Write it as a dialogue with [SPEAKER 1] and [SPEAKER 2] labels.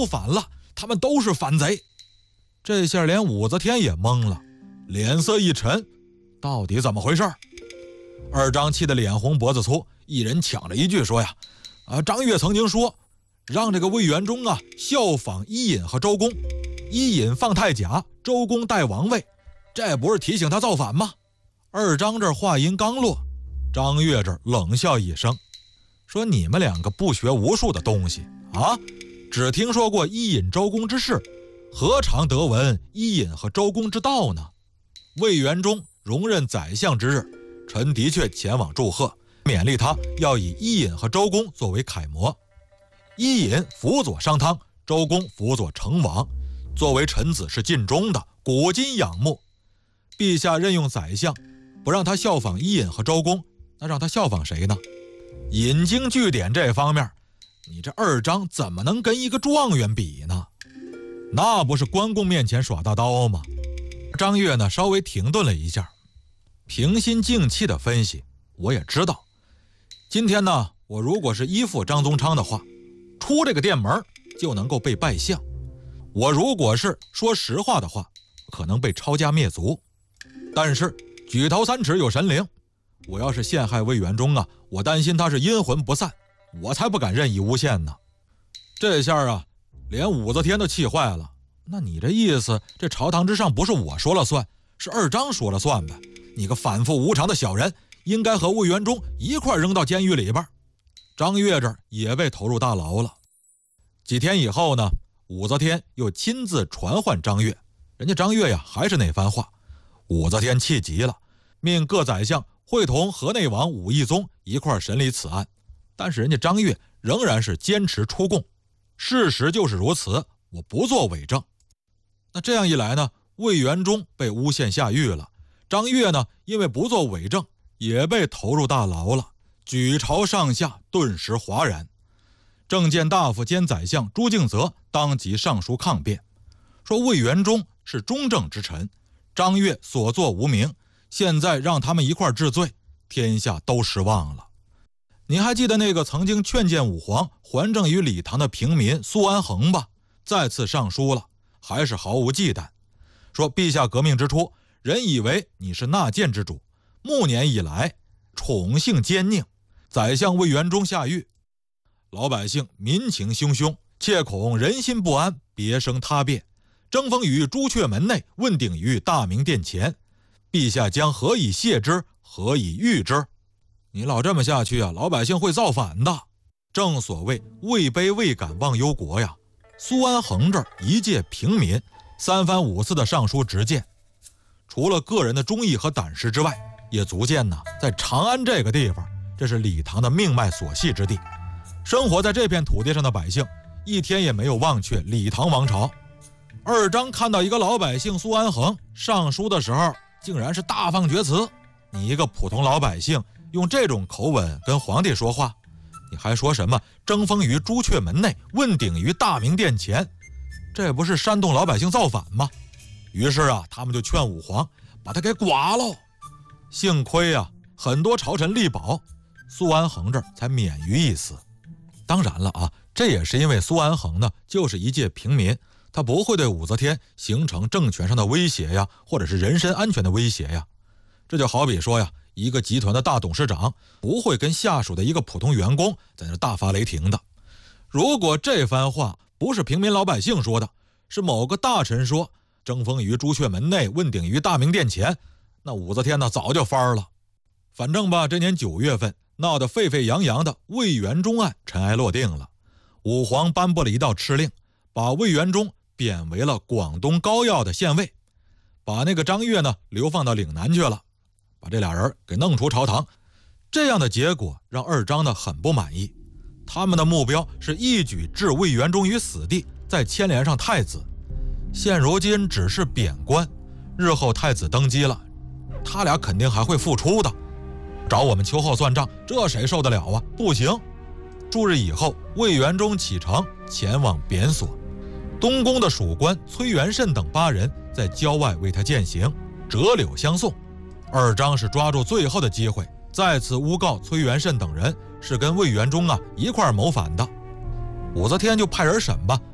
[SPEAKER 1] 谋反了，他们都是反贼。这下连武则天也懵了，脸色一沉，到底怎么回事？二张气得脸红脖子粗，一人抢着一句说呀：张悦曾经说让这个魏元忠效仿伊尹和周公，伊尹放太甲，周公代王位，这不是提醒他造反吗？二张这话音刚落，张悦这冷笑一声，说你们两个不学无术的东西只听说过伊尹周公之事，何尝得闻伊尹和周公之道呢？魏元忠荣任宰相之日，臣的确前往祝贺，勉励他要以伊尹和周公作为楷模。伊尹辅佐商汤，周公辅佐成王，作为臣子是尽忠的，古今仰慕。陛下任用宰相，不让他效仿伊尹和周公，那让他效仿谁呢？引经据典这方面，你这二张怎么能跟一个状元比呢？那不是关公面前耍大刀吗？张悦呢稍微停顿了一下，平心静气的分析，我也知道，今天呢我如果是依附张宗昌的话，出这个店门就能够被拜相。我如果是说实话的话，可能被抄家灭族。但是举头三尺有神灵，我要是陷害魏元忠我担心他是阴魂不散，我才不敢任意诬陷呢。这下连武则天都气坏了。那你这意思，这朝堂之上不是我说了算，是二张说了算呗？你个反复无常的小人，应该和魏元忠一块扔到监狱里边。张悦这也被投入大牢了。几天以后呢，武则天又亲自传唤张悦，人家张悦还是那番话。武则天气急了，命各宰相会同河内王武义宗一块审理此案，但是人家张悦仍然是坚持出供，事实就是如此，我不做伪证。那这样一来呢，魏元忠被诬陷下狱了，张悦呢因为不做伪证也被投入大牢了，举朝上下顿时哗然。政谏大夫兼宰相朱敬则当即上书抗辩，说魏元忠是忠正之臣，张悦所作无名，现在让他们一块治罪，天下都失望了。你还记得那个曾经劝谏武皇还政于礼堂的平民苏安衡吧？再次上书了，还是毫无忌惮，说陛下革命之初，人以为你是纳谏之主，暮年以来宠幸奸佞，宰相魏元忠下狱，老百姓民情汹汹，切恐人心不安，别生他变，争锋于朱雀门内，问鼎于大明殿前，陛下将何以谢之，何以御之？你老这么下去老百姓会造反的。正所谓位卑未敢忘忧国呀。苏安衡这一介平民，三番五次的上书直谏，除了个人的忠义和胆识之外，也足见在长安这个地方，这是礼堂的命脉所系之地。生活在这片土地上的百姓，一天也没有忘却礼堂王朝。二张看到一个老百姓苏安衡上书的时候，竟然是大放厥词。你一个普通老百姓用这种口吻跟皇帝说话，你还说什么争锋于朱雀门内，问鼎于大明殿前，这不是煽动老百姓造反吗？于是他们就劝武皇把他给剐喽。幸亏很多朝臣力保，苏安衡这才免于一死。当然了这也是因为苏安衡呢就是一介平民，他不会对武则天形成政权上的威胁或者是人身安全的威胁这就好比说一个集团的大董事长不会跟下属的一个普通员工在那大发雷霆的。如果这番话不是平民老百姓说的，是某个大臣说，争锋于朱雀门内，问鼎于大明殿前，那武则天早就翻了。反正吧，这年9月份闹得沸沸扬扬的魏元忠案尘埃落定了，武皇颁布了一道敕令，把魏元忠贬为了广东高要的县尉，把那个张悦呢流放到岭南去了，把这俩人给弄出朝堂。这样的结果让二张呢很不满意，他们的目标是一举置魏元忠于死地，再牵连上太子。现如今只是贬官，日后太子登基了，他俩肯定还会复出的，找我们秋后算账，这谁受得了不行。数日以后，魏元忠启程前往贬所，东宫的属官崔元慎等8人在郊外为他饯行，折柳相送。二张是抓住最后的机会，再次诬告崔元慎等人是跟魏元忠一块谋反的。武则天就派人审吧，